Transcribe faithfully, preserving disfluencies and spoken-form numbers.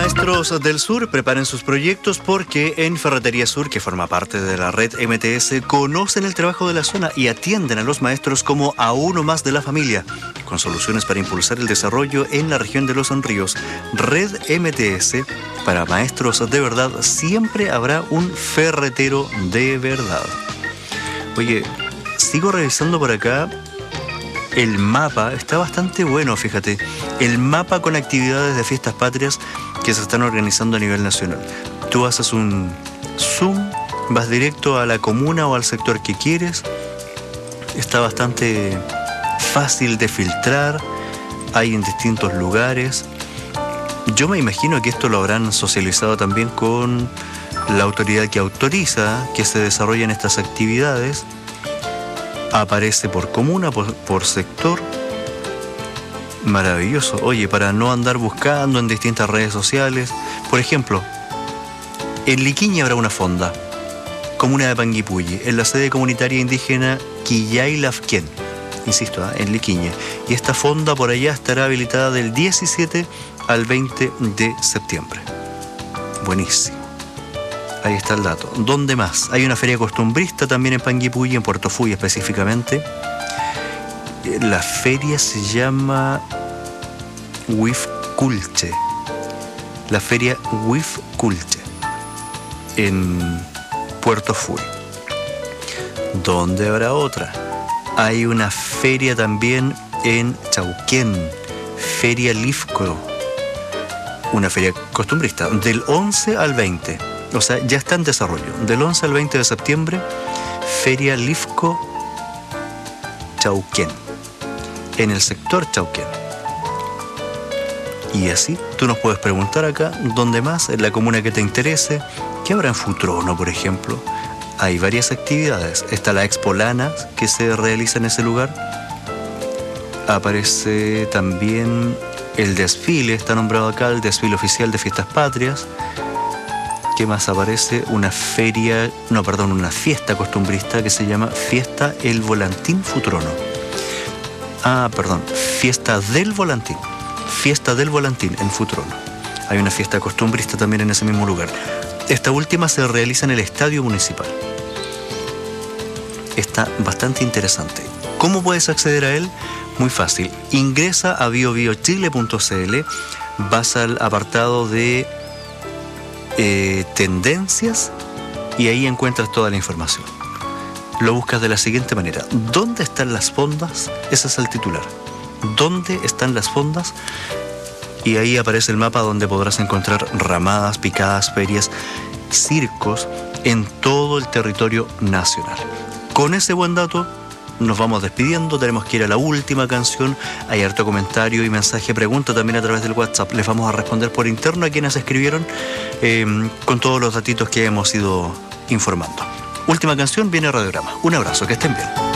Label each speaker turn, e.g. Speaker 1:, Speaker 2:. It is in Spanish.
Speaker 1: Maestros del Sur, preparen sus proyectos porque en Ferretería Sur, que forma parte de la red M T S, conocen el trabajo de la zona y atienden a los maestros como a uno más de la familia, con soluciones para impulsar el desarrollo en la región de Los Ríos. Red M T S, para maestros de verdad, siempre habrá un ferretero de verdad. Oye, sigo revisando por acá. El mapa está bastante bueno, fíjate. El mapa con actividades de fiestas patrias que se están organizando a nivel nacional. Tú haces un zoom, vas directo a la comuna o al sector que quieres. Está bastante fácil de filtrar. Hay en distintos lugares. Yo me imagino que esto lo habrán socializado también con la autoridad que autoriza que se desarrollen estas actividades. Aparece por comuna, por, por sector. Maravilloso. Oye, para no andar buscando en distintas redes sociales. Por ejemplo, en Liquiña habrá una fonda, comuna de Panguipulli, en la sede comunitaria indígena Quillay-Lafquén. Insisto, ¿eh? en Liquiña. Y esta fonda por allá estará habilitada del diecisiete al veinte de septiembre. Buenísimo. Ahí está el dato. ¿Dónde más? Hay una feria costumbrista también en Panguipulli, en Puerto Fuy específicamente. La feria se llama Huifculche. La feria Huifculche en Puerto Fuy. ¿Dónde habrá otra? Hay una feria también en Chauquén, Feria Lifco. Una feria costumbrista del once al veinte. O sea, ya está en desarrollo. Del once al veinte de septiembre, Feria Lifco Chauquén, en el sector Chauquén. Y así, tú nos puedes preguntar acá, ¿dónde más? En la comuna que te interese. ¿Qué habrá en Futrono, por ejemplo? Hay varias actividades. Está la Expo Lana, que se realiza en ese lugar. Aparece también el desfile, está nombrado acá, el desfile oficial de Fiestas Patrias. ¿Qué más aparece? Una feria, no, perdón, una fiesta costumbrista que se llama Fiesta El Volantín Futrono. Ah, perdón, Fiesta del Volantín. Fiesta del Volantín en Futrono. Hay una fiesta costumbrista también en ese mismo lugar. Esta última se realiza en el Estadio Municipal. Está bastante interesante. ¿Cómo puedes acceder a él? Muy fácil. Ingresa a bio bio chile punto c l, vas al apartado de Eh, tendencias y ahí encuentras toda la información. Lo buscas de la siguiente manera: ¿dónde están las fondas? Ese es el titular. ¿Dónde están las fondas? Y ahí aparece el mapa donde podrás encontrar ramadas, picadas, ferias, circos en todo el territorio nacional. Con ese buen dato nos vamos despidiendo, tenemos que ir a la última canción. Hay harto comentario y mensaje, pregunta también a través del WhatsApp. Les vamos a responder por interno a quienes escribieron eh, con todos los datitos que hemos ido informando. Última canción, viene Radiograma. Un abrazo, que estén bien.